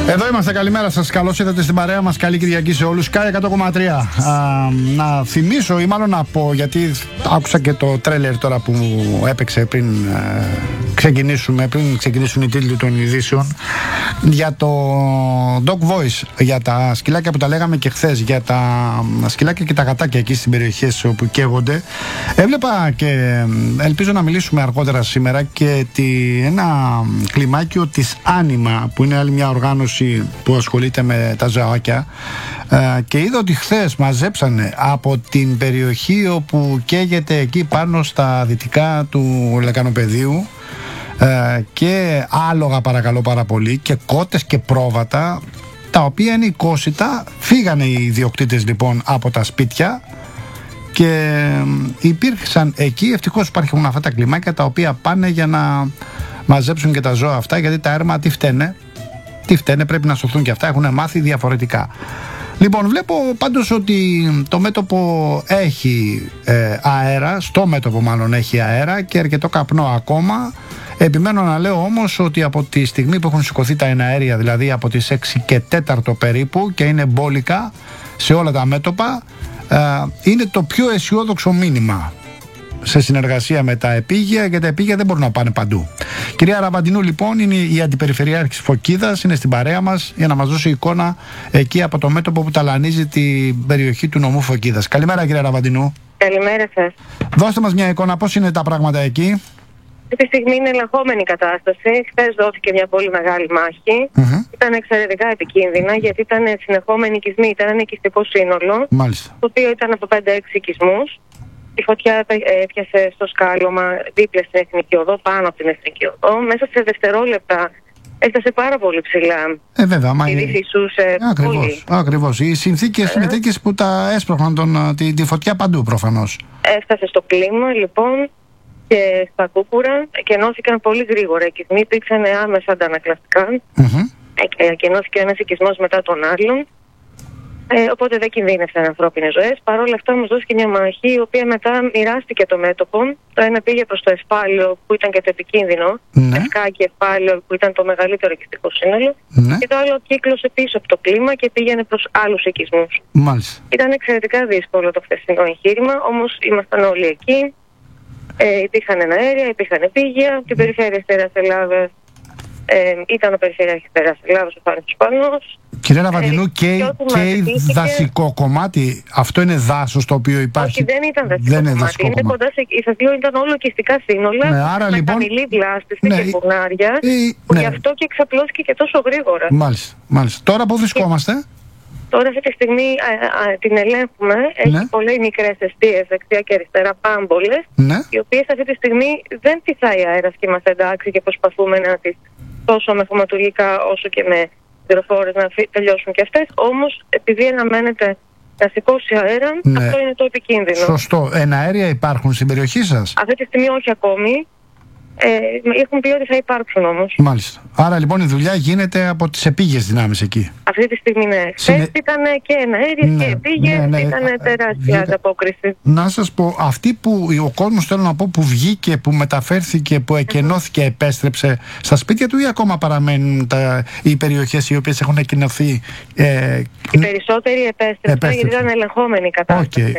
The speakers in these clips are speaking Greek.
Εδώ είμαστε, καλημέρα σας. Καλώς ήρθατε στην παρέα μας. Καλή Κυριακή σε όλους. Sky 100,3. Να θυμίσω, ή μάλλον να πω, γιατί άκουσα και το τρέλερ τώρα που έπαιξε πριν ξεκινήσουν οι τίτλοι των ειδήσεων, για το Dog Voice, για τα σκυλάκια που τα λέγαμε και χθες, για τα σκυλάκια και τα γατάκια εκεί στις περιοχές όπου καίγονται. Έβλεπα και ελπίζω να μιλήσουμε αργότερα σήμερα και ένα κλιμάκιο της Άνιμα, που είναι άλλη μια οργάνωση που ασχολείται με τα ζωάκια, και είδα ότι χθες μαζέψανε από την περιοχή όπου καίγεται εκεί πάνω στα δυτικά του Λεκανοπεδίου και άλογα, παρακαλώ πάρα πολύ, και κότες και πρόβατα, τα οποία είναι οικόσιτα. Φύγανε οι ιδιοκτήτες λοιπόν από τα σπίτια και υπήρξαν εκεί. Ευτυχώς υπάρχουν αυτά τα κλιμάκια τα οποία πάνε για να μαζέψουν και τα ζώα αυτά, γιατί τα έρμα τι φταίνε, πρέπει να σωθούν και αυτά, έχουν μάθει διαφορετικά. Λοιπόν, βλέπω πάντως ότι το μέτωπο έχει αέρα, στο μέτωπο μάλλον έχει αέρα και αρκετό καπνό ακόμα. Επιμένω να λέω όμως ότι από τη στιγμή που έχουν σηκωθεί τα εναέρια, δηλαδή από τις 6 και 4 περίπου, και είναι μπόλικα σε όλα τα μέτωπα, είναι το πιο αισιόδοξο μήνυμα σε συνεργασία με τα επίγεια, και τα επίγεια δεν μπορούν να πάνε παντού. Κυρία Ραβαντινού, λοιπόν, είναι η Αντιπεριφερειάρχης Φωκίδας, είναι στην παρέα μας για να μας δώσει εικόνα εκεί από το μέτωπο που ταλανίζει την περιοχή του νομού Φωκίδας. Καλημέρα, κυρία Ραβαντινού. Καλημέρα σας. Δώστε μας μια εικόνα, πώς είναι τα πράγματα εκεί. Αυτή τη στιγμή είναι ελεγχόμενη κατάσταση. Χθες δόθηκε μια πολύ μεγάλη μάχη. Ήταν εξαιρετικά επικίνδυνα, γιατί ήταν συνεχόμενοι οικισμοί, ήταν ένα οικιστικό σύνολο. Μάλιστα. Το οποίο ήταν από 5-6 οικισμούς. Η φωτιά έπιασε στο σκάλωμα δίπλα στην Εθνική Οδό, πάνω από την Εθνική Οδό. Μέσα σε δευτερόλεπτα έφτασε πάρα πολύ ψηλά. Βέβαια, μα ακριβώς. Οι συνθήκες είναι τέτοιες που τα έσπρωχναν τη φωτιά παντού, προφανώς. Έφτασε στο κλίμα, λοιπόν, και στα κούκουρα, και ενώθηκαν πολύ γρήγορα. Οι οικισμοί υπήρξαν άμεσα αντανακλαστικά. Και ενώθηκε ένας οικισμός μετά τον άλλον. Οπότε δεν κινδύνευσαν ανθρώπινες ζωές. Παρ' όλα αυτά όμως δόθηκε μια μάχη, η οποία μετά μοιράστηκε το μέτωπο. Το ένα πήγε προς το Εσπάλαιο, που ήταν και το επικίνδυνο. Εσκάκι, Εσπάλαιο, που ήταν το μεγαλύτερο οικιστικό σύνολο. Και το άλλο κύκλωσε πίσω από το κλίμα και πήγαινε προς άλλους οικισμούς. Μάλιστα. Ήταν εξαιρετικά δύσκολο το χθεσινό εγχείρημα, όμως ήμασταν όλοι εκεί. Υπήρχαν εναέρια, υπήρχαν επίγεια. Την περιφέρεια Στερεάς Ελλάδας ήταν ο Περιφερειάρχης Στερεάς Ελλάδας, ο Φάνης Σπανός. Κυρία Ραβαντινού, και δασικό κομμάτι, αυτό είναι δάσος το οποίο υπάρχει? Όχι, δεν ήταν δασικό κομμάτι. Είναι κοντά σας λέω, ήταν όλο οικιστικά σύνολα, με λοιπόν, χαμηλή βλάστηση και βουνάρια, που γι' αυτό και εξαπλώθηκε και τόσο γρήγορα. Μάλιστα. Τώρα πού βρισκόμαστε? Τώρα αυτή τη στιγμή την ελέγχουμε. Έχει πολλές μικρές εστίες δεξιά και αριστερά, πάμπολες, οι οποίες αυτή τη στιγμή δεν φυσάει αέρας και είμαστε εντάξει και προσπαθούμε να τις τόσο με χωματουργικά όσο και με υδροφόρες να τελειώσουν και αυτές. Όμως επειδή αναμένεται να σηκώσει αέρα, αυτό είναι το επικίνδυνο. Σωστό. Εναέρια υπάρχουν στην περιοχή σας? Αυτή τη στιγμή όχι ακόμη. Έχουν πει ότι θα υπάρξουν όμως. Μάλιστα. Άρα λοιπόν η δουλειά γίνεται από τις επίγειες δυνάμεις εκεί. Αυτή τη στιγμή ναι. Χθες ήταν και εναέριες και επίγειες, ήταν τεράστια ανταπόκριση. Να σας πω, αυτοί που ο κόσμος, θέλω να πω, που βγήκε, που μεταφέρθηκε, που εκενώθηκε, επέστρεψε στα σπίτια του, ή ακόμα παραμένουν οι περιοχές οι οποίες έχουν εκενωθεί? Οι περισσότεροι επέστρεψαν, γιατί ήταν ελεγχόμενη η κατάσταση.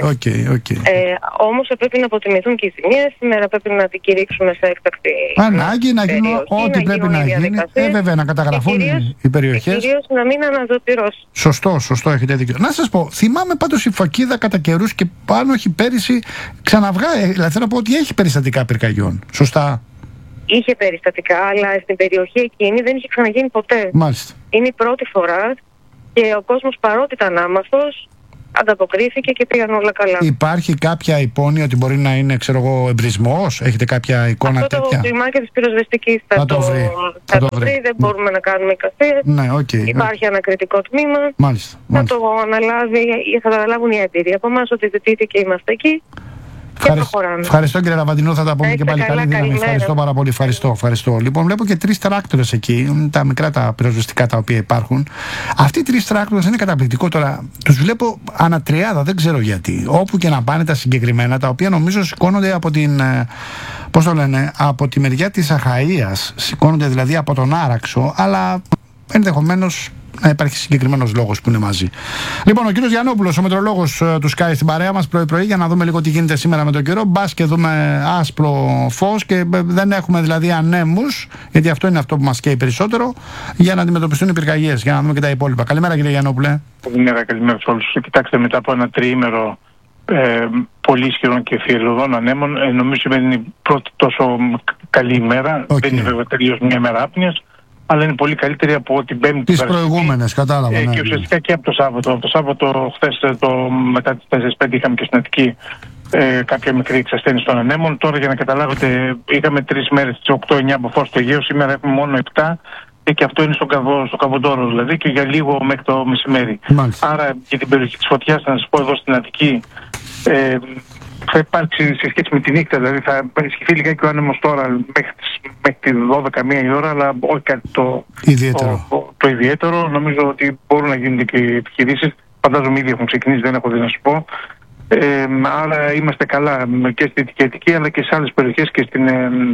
Όμως πρέπει να αποτιμηθούν και οι ζημίες. Σήμερα πρέπει να την κηρύξουμε σε έκτακτη ανάγκη, να γίνει ό,τι πρέπει να γίνει. Βέβαια, να καταγραφούν οι περιοχές. Κυρίως να μην αναζωπυρώσει. Σωστό, έχετε δίκιο. Να σας πω, θυμάμαι πάντως η Φωκίδα κατά καιρούς, και πάνω όχι πέρυσι, ξαναβγάει. Δηλαδή θέλω να πω ότι έχει περιστατικά πυρκαγιών. Σωστά. Είχε περιστατικά, αλλά στην περιοχή εκείνη δεν είχε ξαναγίνει ποτέ. Μάλιστα. Είναι η πρώτη φορά και ο κόσμος, παρότι ήταν άμαθος, ανταποκρίθηκε και πήγαν όλα καλά. Υπάρχει κάποια υπόνοια ότι μπορεί να είναι, εμπρισμός? Έχετε κάποια εικόνα τέτοια? Αυτό το κλιμάκι της πυροσβεστικής θα το βρει. Δεν μπορούμε να κάνουμε εικασίες. Υπάρχει ανακριτικό τμήμα. Μάλιστα. Θα το αναλάβουν οι έμπειροι από εμάς, ότι ζητήθηκε, είμαστε εκεί. Ευχαριστώ, κύριε Ραβαντινού, θα τα πούμε και πάλι. Καλή δύναμη. Ευχαριστώ πάρα πολύ. Ευχαριστώ. Λοιπόν, βλέπω και 3 τράκτορες εκεί, τα μικρά τα πυροσβεστικά τα οποία υπάρχουν. Αυτοί οι 3 τράκτορες είναι καταπληκτικό τώρα. Τους βλέπω ανατριάδα, δεν ξέρω γιατί. Όπου και να πάνε τα συγκεκριμένα, τα οποία νομίζω σηκώνονται από την. Πώς το λένε, από τη μεριά της Αχαΐας. Σηκώνονται δηλαδή από τον Άραξο, αλλά ενδεχομένως να υπάρχει συγκεκριμένος λόγος που είναι μαζί. Λοιπόν, ο κύριος Γιαννόπουλος, ο μετρολόγος του Sky στην παρέα μας πρωί-πρωί, για να δούμε λίγο τι γίνεται σήμερα με τον καιρό. Μπας και δούμε άσπρο φως και δεν έχουμε δηλαδή ανέμους, γιατί αυτό είναι αυτό που μας καίει περισσότερο, για να αντιμετωπιστούν οι πυρκαγιές, για να δούμε και τα υπόλοιπα. Καλημέρα, κύριε Γιαννόπουλε. Καλημέρα σε όλους. Κοιτάξτε, μετά από ένα τριήμερο πολύ ισχυρών και θυελλωδών ανέμων, νομίζω είναι η πρώτη τόσο καλή ημέρα. Δεν είναι βέβαια τελείως μια μέρα άπνοιας, αλλά είναι πολύ καλύτερη από την Πέμπτη. Τις προηγούμενες, κατάλαβα. Ναι, και ουσιαστικά και από το Σάββατο. Το Σάββατο, χθες, μετά τις 4-5, είχαμε και στην Αττική κάποια μικρή εξασθένηση των ανέμων. Τώρα, για να καταλάβετε, είχαμε 3 μέρες, τις 8-9 από φως στο Αιγαίο. Σήμερα έχουμε μόνο 7. Και αυτό είναι στο Καβοντόρο δηλαδή, και για λίγο μέχρι το μεσημέρι. Μάλιστα. Άρα για την περιοχή της φωτιάς, θα σας πω εδώ στην Αττική, θα υπάρξει σε σχέση με τη νύχτα, δηλαδή θα ισχυθεί λιγάκι ο άνεμος τώρα μέχρι τη 12-1 η ώρα, αλλά όχι κάτι το ιδιαίτερο. Νομίζω ότι μπορούν να γίνουν και επιχειρήσεις. Φαντάζομαι ήδη έχουν ξεκινήσει, δεν έχω δει να σου πω. Άρα είμαστε καλά και στη Δυτική Αττική, αλλά και σε άλλες περιοχές, και στην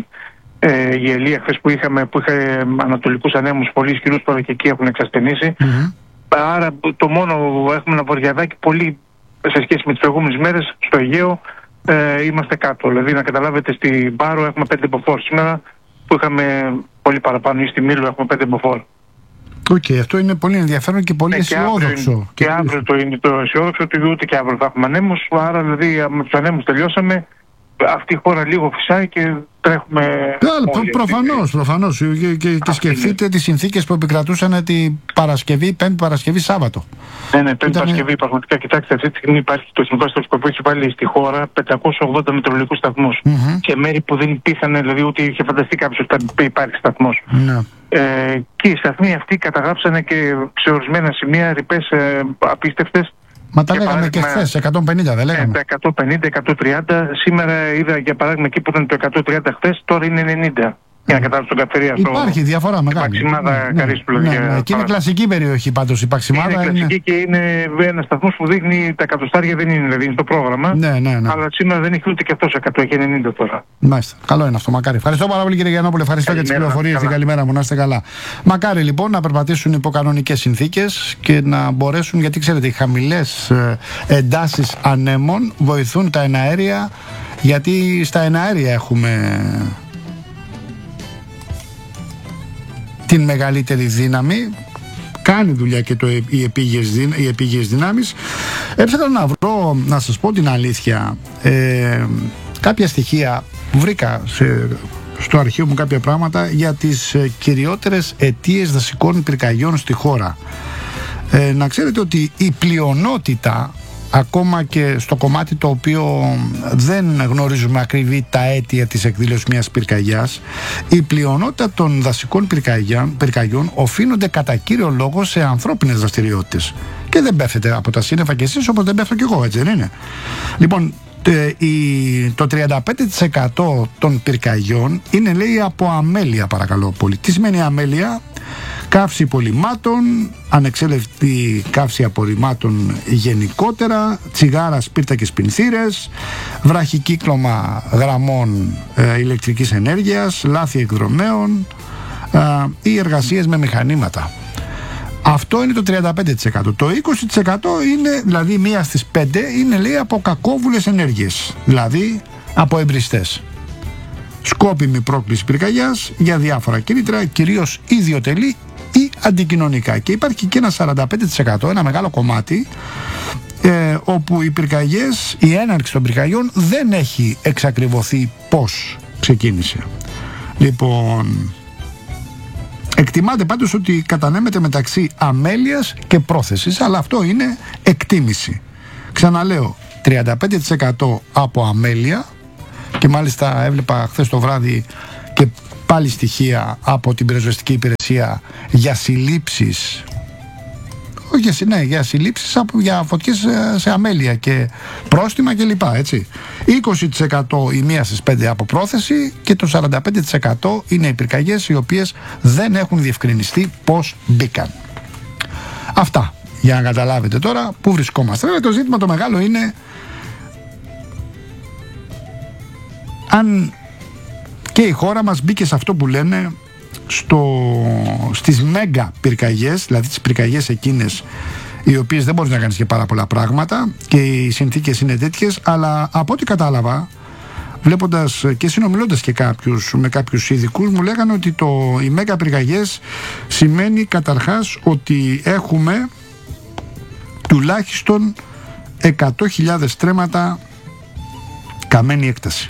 η Ελία χθες που είχε ανατολικούς ανέμους πολύ ισχυρούς, τώρα και εκεί έχουν εξασθενήσει. Άρα το μόνο, έχουμε ένα βοριαδάκι πολύ σε σχέση με τις προηγούμενες μέρες στο Αιγαίο, είμαστε κάτω. Δηλαδή, να καταλάβετε, στην Πάρο έχουμε 5 μποφόρ σήμερα, που είχαμε πολύ παραπάνω, ή στη Μήλο έχουμε 5 μποφόρ. Αυτό είναι πολύ ενδιαφέρον και πολύ αισιόδοξο. Και αύριο το είναι το αισιόδοξο, ότι ούτε και αύριο θα έχουμε ανέμους. Άρα δηλαδή με τους ανέμους τελειώσαμε. Αυτή η χώρα λίγο φυσάει και τρέχουμε. Προφανώς. Και σκεφτείτε τις συνθήκες που επικρατούσαν την Παρασκευή, Πέμπτη Παρασκευή, Σάββατο. Ναι, Πέμπτη Παρασκευή, πραγματικά. Κοιτάξτε, αυτή τη στιγμή υπάρχει το Εθνικό Αστυνομικό που έχει βάλει στη χώρα 580 μετεωρολογικούς σταθμούς. Σε μέρη που δεν υπήρχαν, δηλαδή ούτε είχε φανταστεί κάποιος ότι υπάρχει σταθμός. Και οι σταθμοί αυτοί καταγράψανε και σε ορισμένα σημεία ρηπές απίστευτες. Μα τα λέγαμε και χθες, 150 δεν λέγαμε. Τα 150-130, σήμερα είδα για παράδειγμα εκεί που ήταν το 130 χθες, τώρα είναι 90. Για να καταλάβω στον Καυτερία. Υπάρχει διαφορά μεγάλη. Παξιμάδα Καρύσπουλο. Και είναι κλασική περιοχή πάντως η Παξιμάδα. Είναι κλασική και είναι ένας σταθμός που δείχνει τα εκατοστάρια, δεν είναι, δηλαδή είναι στο πρόγραμμα. Ναι. Αλλά σήμερα δεν έχει ούτε και αυτός 100, έχει 90 τώρα. Μάλιστα. Καλό είναι αυτό, μακάρι. Ευχαριστώ πάρα πολύ, κύριε Γιαννόπουλε. Ευχαριστώ για τις πληροφορίες. Την καλημέρα μου, να είστε καλά. Μακάρι λοιπόν να περπατήσουν υπό κανονικές συνθήκες και να μπορέσουν, γιατί ξέρετε, οι χαμηλές εντάσεις ανέμων βοηθούν τα εναέρια, γιατί στα εναέρια έχουμε την μεγαλύτερη δύναμη. Κάνει δουλειά και οι επίγειες δυνάμεις. Έψαχνα να βρω, να σας πω την αλήθεια, κάποια στοιχεία που βρήκα στο αρχείο μου, κάποια πράγματα για τις κυριότερες αιτίες δασικών πυρκαγιών στη χώρα. Να ξέρετε ότι η πλειονότητα, ακόμα και στο κομμάτι το οποίο δεν γνωρίζουμε ακριβή τα αίτια της εκδήλωσης μιας πυρκαγιάς, η πλειονότητα των δασικών πυρκαγιών οφείλονται κατά κύριο λόγο σε ανθρώπινες δραστηριότητες. Και δεν πέφτετε από τα σύννεφα κι εσείς, όπως δεν πέφτω κι εγώ, έτσι δεν είναι? Λοιπόν, το 35% των πυρκαγιών είναι, λέει, από αμέλεια, παρακαλώ πολύ. Τι σημαίνει αμέλεια? Καύση υπολειμμάτων, ανεξέλεκτη καύση απορριμμάτων γενικότερα, τσιγάρα, σπίρτα και σπινθήρες, βραχικύκλωμα γραμμών ηλεκτρικής ενέργειας, λάθη εκδρομέων ή εργασίες με μηχανήματα. Αυτό είναι το 35%. Το 20% είναι, δηλαδή 1 στις 5, είναι, λέει, από κακόβουλες ενέργειες, δηλαδή από εμπριστές. Σκόπιμη πρόκληση πυρκαγιάς για διάφορα κίνητρα, κυρίως ιδιωτελή ή αντικοινωνικά. Και υπάρχει και ένα 45%, ένα μεγάλο κομμάτι, όπου οι πυρκαγιές, η έναρξη των πυρκαγιών δεν έχει εξακριβωθεί πώς ξεκίνησε. Λοιπόν, εκτιμάται πάντως ότι κατανέμεται μεταξύ αμέλειας και πρόθεσης, αλλά αυτό είναι εκτίμηση. Ξαναλέω, 35% από αμέλεια, και μάλιστα έβλεπα χθες το βράδυ και πάλι στοιχεία από την πυροσβεστική υπηρεσία για συλλήψεις, για συλλήψεις για φωτιές σε αμέλεια και πρόστιμα κλπ. Έτσι. 20% η 1 στις 5 από πρόθεση και το 45% είναι οι πυρκαγιές οι οποίες δεν έχουν διευκρινιστεί πώς μπήκαν. Αυτά για να καταλάβετε τώρα πού βρισκόμαστε. Βέβαια το ζήτημα το μεγάλο είναι αν και η χώρα μας μπήκε σε αυτό που λένε στις μέγα πυρκαγιές, δηλαδή τις πυρκαγιές εκείνες οι οποίες δεν μπορείς να κάνεις και πάρα πολλά πράγματα και οι συνθήκες είναι τέτοιες, αλλά από ό,τι κατάλαβα, βλέποντας και συνομιλώντας και με κάποιους ειδικούς, μου λέγανε ότι οι μέγα πυρκαγιές σημαίνει καταρχάς ότι έχουμε τουλάχιστον 100.000 στρέμματα καμένη έκταση.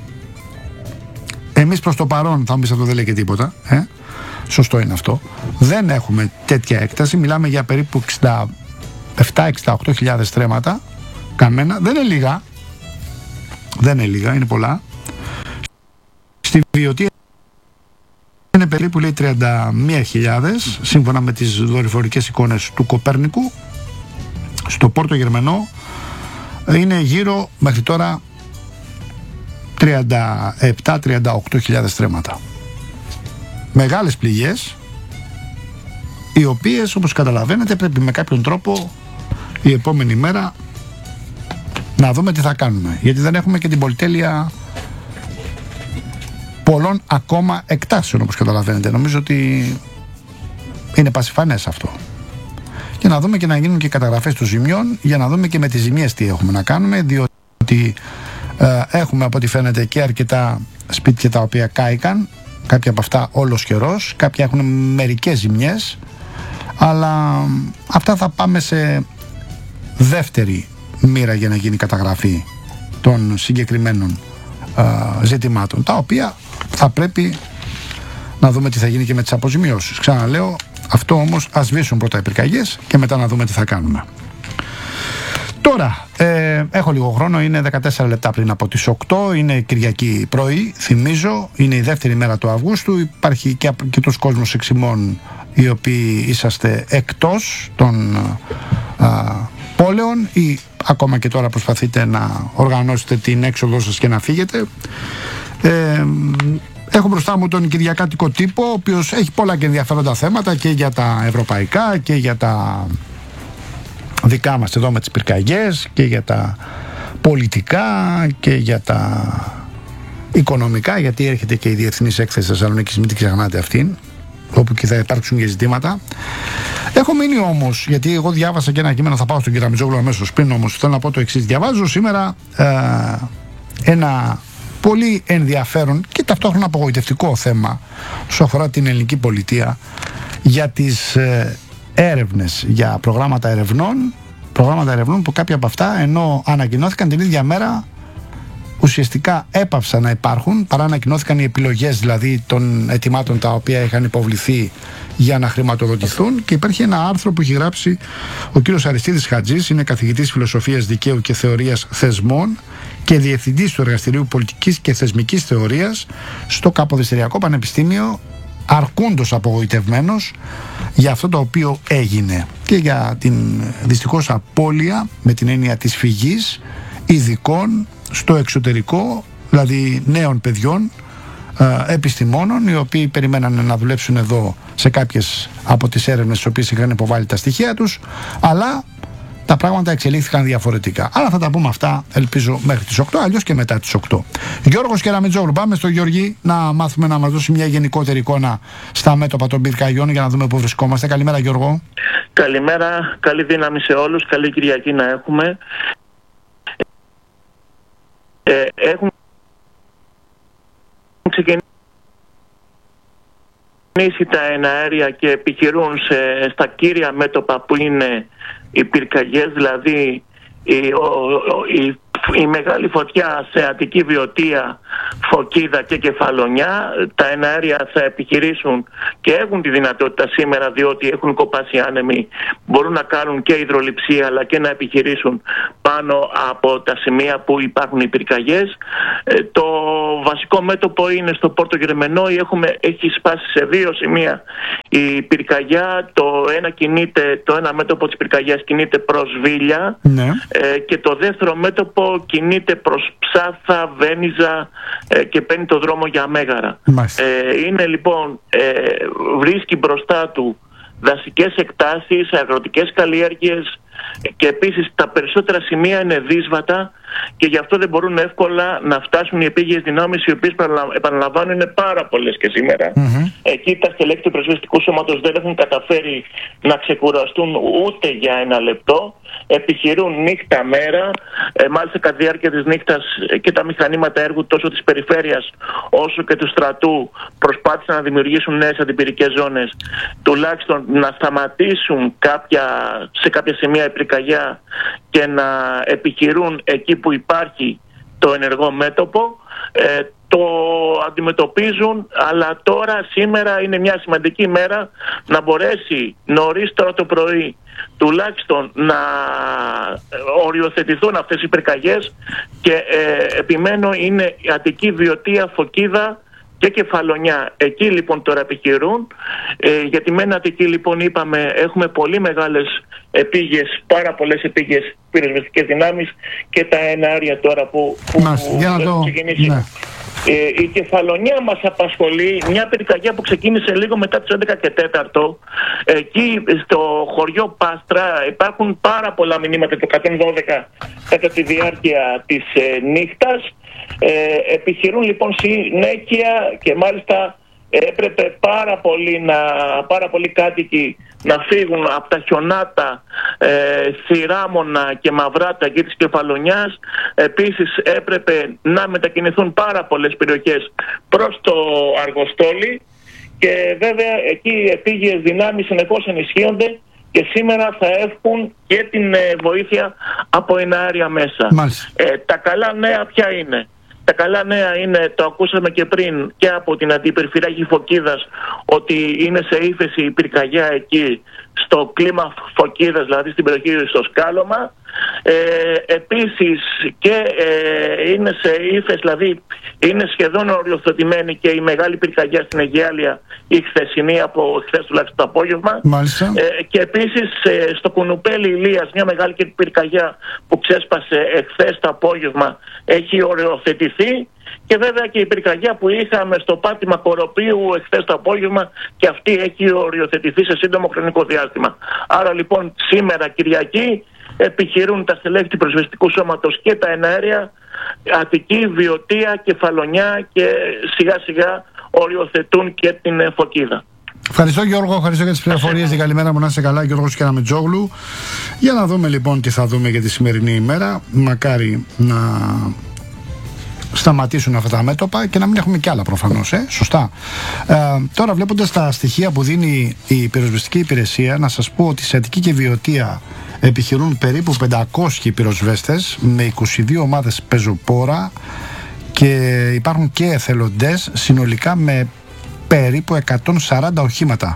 Εμείς προς το παρόν, θα μου πεις αυτό δεν λέει και τίποτα, σωστό είναι αυτό, δεν έχουμε τέτοια έκταση, μιλάμε για περίπου 67-68.000 στρέμματα καμένα, δεν είναι λίγα, είναι πολλά. Στη Βιωτία είναι περίπου, λέει, 31.000 σύμφωνα με τις δορυφορικές εικόνες του Κοπέρνικου. Στο Πόρτο Γερμενό είναι γύρω μέχρι τώρα 37-38.000 στρέμματα. Μεγάλες πληγές, οι οποίες, όπως καταλαβαίνετε, πρέπει με κάποιον τρόπο η επόμενη μέρα να δούμε τι θα κάνουμε, γιατί δεν έχουμε και την πολυτέλεια πολλών ακόμα εκτάσεων, όπως καταλαβαίνετε. Νομίζω ότι είναι πασιφανές αυτό. Και να δούμε και να γίνουν και καταγραφές των ζημιών, για να δούμε και με τις ζημιές τι έχουμε να κάνουμε, διότι έχουμε από ό,τι φαίνεται και αρκετά σπίτια τα οποία κάηκαν, κάποια από αυτά όλος καιρός, κάποια έχουν μερικές ζημιές, αλλά αυτά θα πάμε σε δεύτερη μοίρα για να γίνει καταγραφή των συγκεκριμένων ζητημάτων, τα οποία θα πρέπει να δούμε τι θα γίνει και με τις αποζημιώσεις. Ξαναλέω, αυτό όμως ας σβήσουν πρώτα οι πυρκαγιές και μετά να δούμε τι θα κάνουμε. Τώρα, έχω λίγο χρόνο, είναι 14 λεπτά πριν από τις 8, είναι Κυριακή πρωί, θυμίζω, είναι η δεύτερη μέρα του Αυγούστου, υπάρχει και αρκετός κόσμος εξημών οι οποίοι είσαστε εκτός των πόλεων ή ακόμα και τώρα προσπαθείτε να οργανώσετε την έξοδό σας και να φύγετε. Έχω μπροστά μου τον Κυριακάτικο Τύπο, ο οποίος έχει πολλά και ενδιαφέροντα θέματα και για τα ευρωπαϊκά και για τα δικά μας εδώ με τις πυρκαγιές και για τα πολιτικά και για τα οικονομικά, γιατί έρχεται και η Διεθνής Έκθεση Θεσσαλονίκης, μην την ξεχνάτε αυτήν, όπου και θα υπάρξουν και ζητήματα. Έχω μείνει όμως, γιατί εγώ διάβασα και ένα κείμενο, θα πάω στον κύριο Μητζόγλου αμέσως πριν, όμως θέλω να πω το εξής. Διαβάζω σήμερα ένα πολύ ενδιαφέρον και ταυτόχρονα απογοητευτικό θέμα όσο αφορά την ελληνική πολιτεία για τις έρευνες, για προγράμματα ερευνών που κάποια από αυτά, ενώ ανακοινώθηκαν την ίδια μέρα, ουσιαστικά έπαυσαν να υπάρχουν, παρά ανακοινώθηκαν οι επιλογές δηλαδή των αιτημάτων τα οποία είχαν υποβληθεί για να χρηματοδοτηθούν. Και υπάρχει ένα άρθρο που έχει γράψει ο κύριος Αριστίδης Χατζής, είναι καθηγητής φιλοσοφίας δικαίου και θεωρίας θεσμών και διευθυντής του Εργαστηρίου Πολιτικής και Θεσμικής Θεωρίας στο Καποδιστριακό Πανεπιστήμιο, αρκούντος απογοητευμένος για αυτό το οποίο έγινε και για την δυστυχώς απώλεια, με την έννοια της φυγής, ειδικών στο εξωτερικό, δηλαδή νέων παιδιών, επιστημόνων, οι οποίοι περιμέναν να δουλέψουν εδώ σε κάποιες από τις έρευνες στις οποίες είχαν υποβάλει τα στοιχεία τους, αλλά τα πράγματα εξελίχθηκαν διαφορετικά. Αλλά θα τα πούμε αυτά, ελπίζω, μέχρι τις 8, αλλιώς και μετά τις 8. Γιώργος Κεραμιτζόγλου, πάμε στο Γιώργη να μάθουμε να μας δώσει μια γενικότερη εικόνα στα μέτωπα των πυρκαγιών για να δούμε πού βρισκόμαστε. Καλημέρα, Γιώργο. Καλημέρα, καλή δύναμη σε όλους, καλή Κυριακή να έχουμε. Έχουν ξεκινήσει τα εναέρια και επιχειρούν στα κύρια μέτωπα που είναι οι πυρκαγιές, δηλαδή η μεγάλη φωτιά σε Αττική, Βιωτία, Φωκίδα και Κεφαλονιά. Τα εναέρια θα επιχειρήσουν και έχουν τη δυνατότητα σήμερα, διότι έχουν κοπάσει άνεμοι, μπορούν να κάνουν και υδρολειψία αλλά και να επιχειρήσουν πάνω από τα σημεία που υπάρχουν οι πυρκαγιές. Το βασικό μέτωπο είναι στο Πόρτο Γερμενό. Έχει σπάσει σε δύο σημεία η πυρκαγιά. Το ένα μέτωπο της πυρκαγιάς κινείται προς Βίλια, ναι. Και το δεύτερο μέτωπο κινείται προς Ψάθα, Βένιζα και παίρνει το δρόμο για Μέγαρα. Είναι λοιπόν, βρίσκει μπροστά του δασικές εκτάσεις, αγροτικές καλλιέργειες και επίσης τα περισσότερα σημεία είναι δύσβατα και γι' αυτό δεν μπορούν εύκολα να φτάσουν οι επίγειες δυνάμεις, οι οποίες, επαναλαμβάνω, είναι πάρα πολλές και σήμερα. Εκεί τα στελέχη του Πυροσβεστικού Σώματος δεν έχουν καταφέρει να ξεκουραστούν ούτε για ένα λεπτό. Επιχειρούν νύχτα μέρα, μάλιστα κατά τη διάρκεια της νύχτας και τα μηχανήματα έργου τόσο της περιφέρειας όσο και του στρατού προσπάθησαν να δημιουργήσουν νέες αντιπυρικές ζώνες, τουλάχιστον να σταματήσουν σε κάποια σημεία η πυρκαγιά και να επιχειρούν εκεί που υπάρχει το ενεργό μέτωπο. Το αντιμετωπίζουν, αλλά τώρα σήμερα είναι μια σημαντική μέρα να μπορέσει νωρίς τώρα το πρωί τουλάχιστον να οριοθετηθούν αυτές οι πυρκαγιές και επιμένω είναι η Αττική, Βιωτία, Φωκίδα και Κεφαλονιά. Εκεί λοιπόν τώρα επιχειρούν, γιατί με Αττική λοιπόν είπαμε έχουμε πολύ μεγάλες επίγειες, πάρα πολλές επίγειες πυροσβεστικές δυνάμεις και τα ενάρια τώρα που έχουν ξεκινήσει. Ναι. Η Κεφαλονιά μας απασχολεί, μια πυρκαγιά που ξεκίνησε λίγο μετά τις 11 και 4. Εκεί στο χωριό Πάστρα υπάρχουν πάρα πολλά μηνύματα του 112 κατά τη διάρκεια της νύχτας. Επιχειρούν λοιπόν συνέχεια και μάλιστα έπρεπε πάρα πολλοί κάτοικοι να φύγουν από τα χιονάτα Θηράμωνα και Μαυράτα εκεί της Κεφαλονιάς. Επίσης έπρεπε να μετακινηθούν πάρα πολλές περιοχές προς το Αργοστόλι και βέβαια εκεί οι επίγειες δυνάμεις συνεχώς ενισχύονται και σήμερα θα έχουν και την βοήθεια από εναέρια μέσα. Τα καλά νέα ποια είναι? Τα καλά νέα είναι, το ακούσαμε και πριν και από την Αντιπεριφερειάρχη Φωκίδας, ότι είναι σε ύφεση η πυρκαγιά εκεί στο κλίμα Φωκίδας, δηλαδή στην περιοχή στο Σκάλωμα. Επίσης και είναι σε ύφεση, δηλαδή είναι σχεδόν οριοθετημένη και η μεγάλη πυρκαγιά στην Αιγιάλεια η χθεσινή, από χθες τουλάχιστον το απόγευμα. Και επίσης στο Κουνουπέλι Ηλίας μια μεγάλη πυρκαγιά που ξέσπασε εχθές το απόγευμα έχει οριοθετηθεί. Και βέβαια και η πυρκαγιά που είχαμε στο πάτημα Κοροπίου εχθές το απόγευμα και αυτή έχει οριοθετηθεί σε σύντομο χρονικό διάστημα. Άρα λοιπόν σήμερα Κυριακή επιχειρούν τα στελέχη του Πυροσβεστικού Σώματος και τα εναέρια, Αττική, Βιωτία, Κεφαλονιά και σιγά σιγά οριοθετούν και την Φωκίδα. Ευχαριστώ Γιώργο, ευχαριστώ για τις πληροφορίες. Την καλημέρα μου, να είσαι καλά, Γιώργος Κεραμετζόγλου. Για να δούμε λοιπόν τι θα δούμε για τη σημερινή ημέρα. Μακάρι να σταματήσουν αυτά τα μέτωπα και να μην έχουμε κι άλλα προφανώς, σωστά. Τώρα βλέποντας τα στοιχεία που δίνει η πυροσβεστική υπηρεσία, να σας πω ότι σε Αττική και Βιωτία επιχειρούν περίπου 500 πυροσβέστες με 22 ομάδες πεζοπόρα και υπάρχουν και εθελοντές συνολικά με περίπου 140 οχήματα.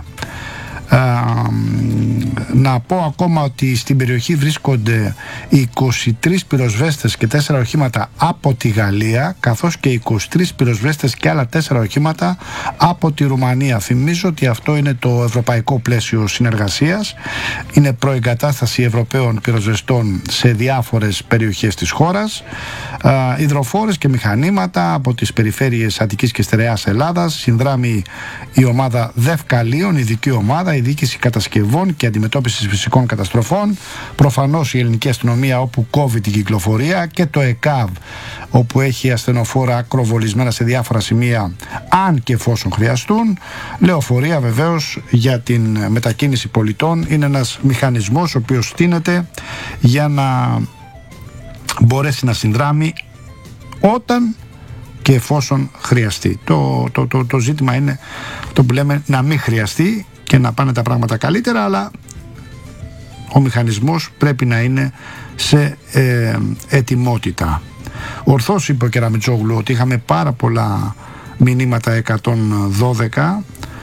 Να πω ακόμα ότι στην περιοχή βρίσκονται 23 πυροσβέστες και 4 οχήματα από τη Γαλλία, καθώς και 23 πυροσβέστες και άλλα 4 οχήματα από τη Ρουμανία. Θυμίζω ότι αυτό είναι το ευρωπαϊκό πλαίσιο συνεργασίας. Είναι προεγκατάσταση Ευρωπαίων πυροσβεστών σε διάφορες περιοχές της χώρας. Υδροφόρες και μηχανήματα από τις περιφέρειες Αττικής και Στερεάς Ελλάδας. Συνδράμει η ομάδα Δευκαλίων, ειδική ομάδα, η διοίκηση κατασκευών και αντιμετώπισης φυσικών καταστροφών, προφανώς η ελληνική αστυνομία όπου κόβει την κυκλοφορία και το ΕΚΑΒ όπου έχει ασθενοφόρα ακροβολισμένα σε διάφορα σημεία αν και εφόσον χρειαστούν. Λεωφορεία βεβαίως για την μετακίνηση πολιτών, είναι ένας μηχανισμός ο οποίος στείνεται για να μπορέσει να συνδράμει όταν και εφόσον χρειαστεί. Το ζήτημα είναι το που λέμε να μην χρειαστεί και να πάνε τα πράγματα καλύτερα, αλλά ο μηχανισμός πρέπει να είναι σε ετοιμότητα. Ορθώς είπε ο Κεραμετζόγλου ότι είχαμε πάρα πολλά μηνύματα 112.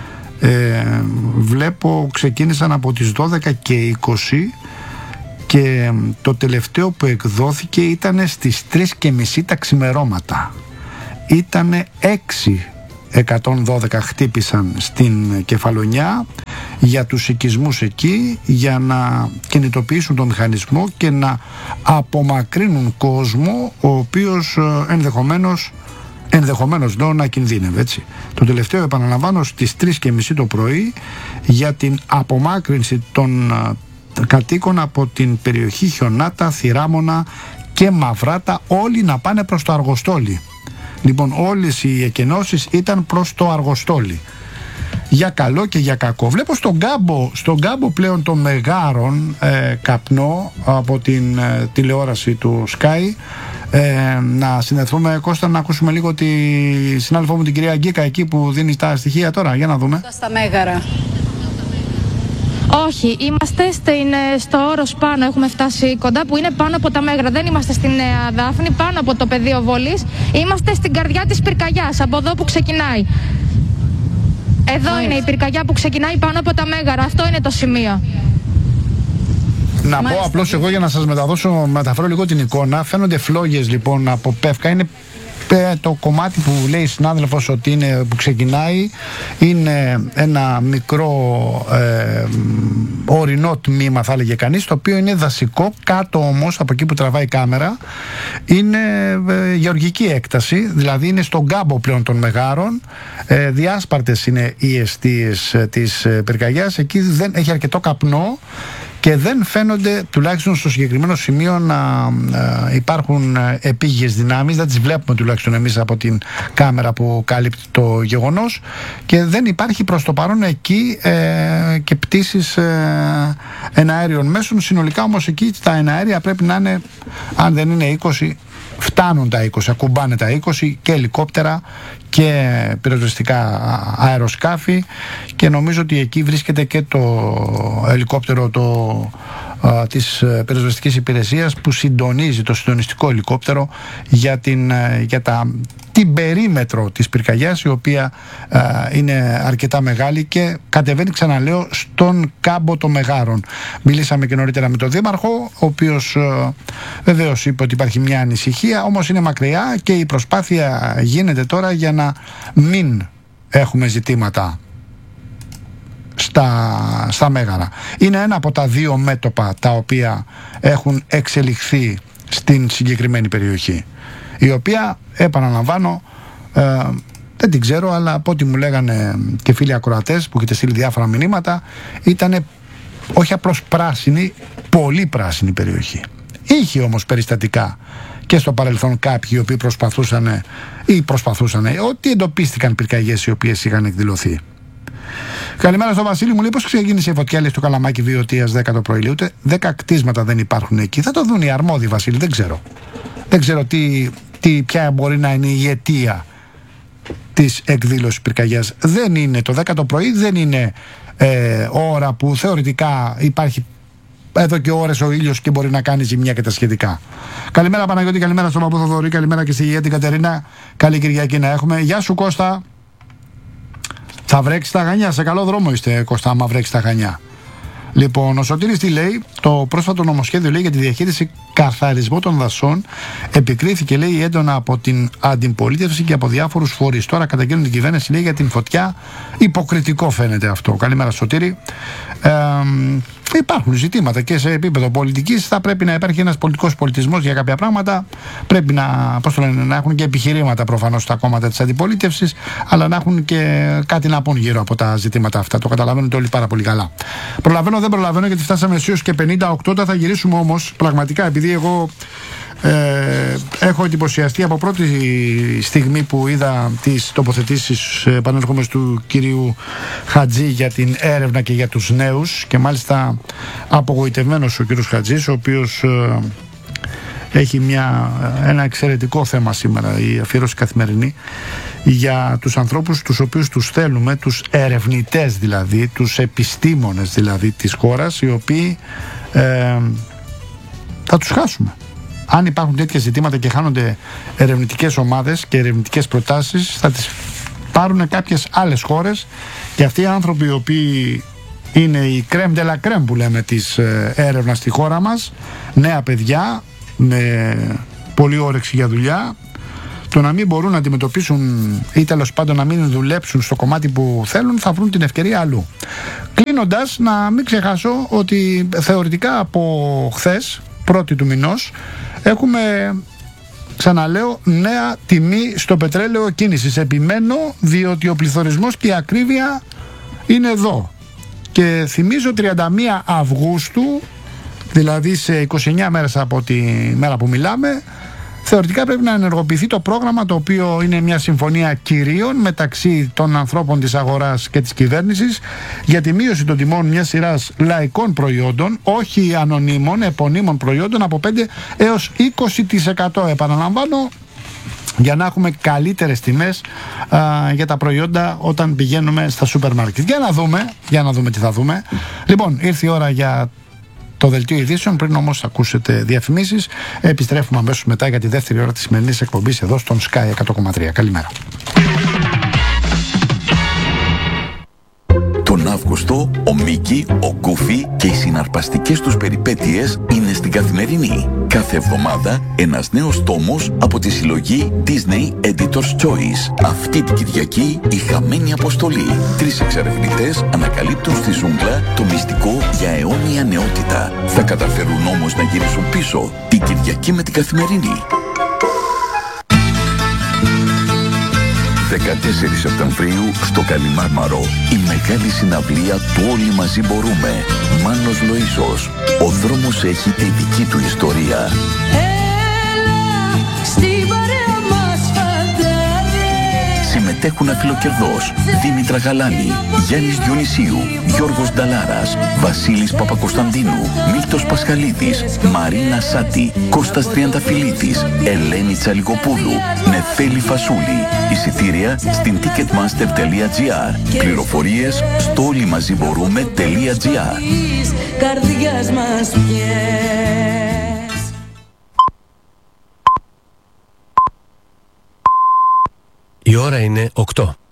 Βλέπω ξεκίνησαν από τις 12 και 20 και το τελευταίο που εκδόθηκε ήταν στις 3:30 τα ξημερώματα. Ήτανε 112 χτύπησαν στην Κεφαλονιά για τους οικισμούς εκεί, για να κινητοποιήσουν τον μηχανισμό και να απομακρύνουν κόσμο ο οποίος ενδεχομένως να κινδύνευε, έτσι. Το τελευταίο, επαναλαμβάνω, στις 3:30 το πρωί για την απομάκρυνση των κατοίκων από την περιοχή Χιονάτα, Θηράμωνα και Μαυράτα, όλοι να πάνε προς το Αργοστόλι. Λοιπόν, όλες οι εκενώσεις ήταν προς το Αργοστόλι, για καλό και για κακό. Βλέπω στον κάμπο πλέον των Μεγάρων καπνό από την τηλεόραση του Sky. Να συνδεθούμε, Κώστα, να ακούσουμε λίγο τη συνάδελφό μου την κυρία Γκίκα εκεί που δίνει τα στοιχεία τώρα, για να δούμε. Στα Μέγαρα. Όχι, είμαστε στο όρος πάνω, έχουμε φτάσει κοντά που είναι πάνω από τα Μέγαρα. Δεν είμαστε στη Νέα Δάφνη, πάνω από το πεδίο βολής. Είμαστε στην καρδιά της πυρκαγιάς, από εδώ που ξεκινάει. Εδώ είναι η πυρκαγιά που ξεκινάει πάνω από τα Μέγαρα, αυτό είναι το σημείο. Να πω απλώς εγώ για να σας μεταφέρω λίγο την εικόνα. Φαίνονται φλόγες λοιπόν από πεύκα. Είναι το κομμάτι που λέει η συνάδελφος ότι είναι, που ξεκινάει, είναι ένα μικρό ορεινό τμήμα, θα έλεγε κανείς, το οποίο είναι δασικό. Κάτω όμως, από εκεί που τραβάει η κάμερα, είναι γεωργική έκταση, δηλαδή είναι στον κάμπο πλέον των Μεγάρων. Διάσπαρτες είναι οι εστίες της πυρκαγιάς. Εκεί δεν έχει αρκετό καπνό και δεν φαίνονται, τουλάχιστον στο συγκεκριμένο σημείο, να υπάρχουν επίγειες δυνάμεις. Δεν τις βλέπουμε τουλάχιστον εμείς από την κάμερα που κάλυπτει το γεγονός, και δεν υπάρχει προς το παρόν εκεί και πτήσεις εναέριων μέσων. Συνολικά όμως εκεί τα εναέρια πρέπει να είναι, αν δεν είναι 20, φτάνουν τα 20, ακουμπάνε τα 20, και ελικόπτερα και πυροσβεστικά αεροσκάφη, και νομίζω ότι εκεί βρίσκεται και το ελικόπτερο της πυροσβεστικής υπηρεσίας που συντονίζει, το συντονιστικό ελικόπτερο για την περίμετρο της πυρκαγιάς, η οποία είναι αρκετά μεγάλη και κατεβαίνει, ξαναλέω, στον κάμπο των Μεγάρων. Μιλήσαμε και νωρίτερα με τον Δήμαρχο, ο οποίος βεβαίως είπε ότι υπάρχει μια ανησυχία, όμως είναι μακριά και η προσπάθεια γίνεται τώρα για να μην έχουμε ζητήματα στα Μέγαρα. Είναι ένα από τα δύο μέτωπα τα οποία έχουν εξελιχθεί στην συγκεκριμένη περιοχή, η οποία, επαναλαμβάνω, δεν την ξέρω, αλλά από ό,τι μου λέγανε και φίλοι ακροατές που έχετε στείλει διάφορα μηνύματα, ήταν όχι απλώς πράσινη, πολύ πράσινη περιοχή. Είχε όμως περιστατικά και στο παρελθόν κάποιοι οι οποίοι προσπαθούσαν ότι εντοπίστηκαν πυρκαγιές οι οποίες είχαν εκδηλωθεί. Καλημέρα στο Βασίλη, μου λέει πώς ξεκίνησε η φωτιά, λέει, στο Καλαμάκι Βιωτίας 10 το πρωί. Ούτε 10 κτίσματα δεν υπάρχουν εκεί. Θα το δουν οι αρμόδιοι, Βασίλη, δεν ξέρω. Δεν ξέρω ποια μπορεί να είναι η αιτία της εκδήλωσης πυρκαγιάς. Δεν είναι το 10 το πρωί, δεν είναι ώρα που θεωρητικά υπάρχει εδώ και ώρες ο ήλιος και μπορεί να κάνει ζημιά και τα σχετικά. Καλημέρα Παναγιώτη, καλημέρα στον Παππού Θοδωρή, καλημέρα και στη Γεια την Κατερίνα. Καλή Κυριακή να έχουμε. Γεια σου Κώστα. Θα βρέξει τα Χανιά. Σε καλό δρόμο είστε, Κώστα, άμα βρέξει τα Χανιά. Λοιπόν, ο Σωτήρης τι λέει? Το πρόσφατο νομοσχέδιο, λέει, για τη διαχείριση καθαρισμού των δασών επικρίθηκε, λέει, έντονα από την αντιπολίτευση και από διάφορους φορείς. Τώρα καταγγέλνουν την κυβέρνηση, λέει, για την φωτιά. Υποκριτικό φαίνεται αυτό. Καλημέρα Σωτήρη. Υπάρχουν ζητήματα και σε επίπεδο πολιτικής. Θα πρέπει να υπάρχει ένας πολιτικός πολιτισμός για κάποια πράγματα. Πρέπει να έχουν και επιχειρήματα προφανώς τα κόμματα της αντιπολίτευσης, αλλά να έχουν και κάτι να πούν γύρω από τα ζητήματα αυτά. Το καταλαβαίνουν όλοι πάρα πολύ καλά. Προλαβαίνω, δεν προλαβαίνω, γιατί φτάσαμε αισίως και 58. Θα γυρίσουμε όμως πραγματικά, επειδή εγώ έχω εντυπωσιαστεί από πρώτη στιγμή που είδα τις τοποθετήσεις, επανέρχομαι, του κυρίου Χατζή για την έρευνα και για τους νέους, και μάλιστα απογοητευμένος ο κύριος Χατζής, ο οποίος έχει ένα εξαιρετικό θέμα σήμερα, η αφιέρωση καθημερινή, για τους ανθρώπους τους οποίους τους θέλουμε, τους ερευνητές δηλαδή, τους επιστήμονες δηλαδή της χώρας, οι οποίοι θα τους χάσουμε. Αν υπάρχουν τέτοια ζητήματα και χάνονται ερευνητικές ομάδες και ερευνητικές προτάσεις, θα τις πάρουν κάποιες άλλες χώρες, και αυτοί οι άνθρωποι οι οποίοι είναι η crème de la crème που λέμε της έρευνας στη χώρα μας, νέα παιδιά με πολλή όρεξη για δουλειά, το να μην μπορούν να αντιμετωπίσουν ή τέλος πάντων να μην δουλέψουν στο κομμάτι που θέλουν, θα βρουν την ευκαιρία αλλού. Κλείνοντας, να μην ξεχάσω ότι θεωρητικά από χθες, 1η του μηνός, έχουμε, ξαναλέω, νέα τιμή στο πετρέλαιο κίνησης. Επιμένω, διότι ο πληθωρισμός και η ακρίβεια είναι εδώ. Και θυμίζω 31 Αυγούστου Δηλαδή σε 29 μέρες από τη μέρα που μιλάμε, θεωρητικά πρέπει να ενεργοποιηθεί το πρόγραμμα, το οποίο είναι μια συμφωνία κυρίων μεταξύ των ανθρώπων της αγοράς και της κυβέρνησης για τη μείωση των τιμών μιας σειράς λαϊκών προϊόντων, όχι ανωνύμων, επωνύμων προϊόντων, από 5 έως 20%. Επαναλαμβάνω, για να έχουμε καλύτερες τιμές για τα προϊόντα όταν πηγαίνουμε στα σούπερ μάρκετ. Για να δούμε τι θα δούμε. Λοιπόν, ήρθε η ώρα για το δελτίο ειδήσεων. Πριν όμως ακούσετε διαφημίσεις, επιστρέφουμε αμέσως μετά για τη δεύτερη ώρα της σημερινής εκπομπής εδώ στον Sky 100,3. Καλημέρα. Τον Αύγουστο, ο Μίκη, ο Γκούφι και οι συναρπαστικές τους περιπέτειες είναι στην Καθημερινή. Κάθε εβδομάδα ένας νέος τόμος από τη συλλογή Disney Editor's Choice. Αυτή την Κυριακή η χαμένη αποστολή. 3 εξερευνητές ανακαλύπτουν στη ζούγκλα το μυστικό για αιώνια νεότητα. Θα καταφέρουν όμως να γυρίσουν πίσω την Κυριακή με την Καθημερινή. 14 Σεπτεμβρίου στο Καλιμάρμαρο, η μεγάλη συναυλία του Όλοι Μαζί Μπορούμε. Μάνος Λοΐσος. Ο δρόμος έχει τη δική του ιστορία. Έλα, στην παρέα μας φαντάζε. Συμμετέχουν αφιλοκερδός Δήμητρα Γαλάνη, Γιάννης Διονυσίου, Γιώργος Νταλάρας, Βασίλης Παπακοσταντίνου, Μίλτος Πασχαλίδης, Μαρίνα Σάτη, Κώστας Τριανταφυλλίδης, Ελένη Τσαλικοπούλου, Νεφέλη Φασούλη. Εισιτήρια στην ticketmaster.gr. Πληροφορίες στο όλοιμαζιμπορούμε.gr. Η ώρα είναι 8.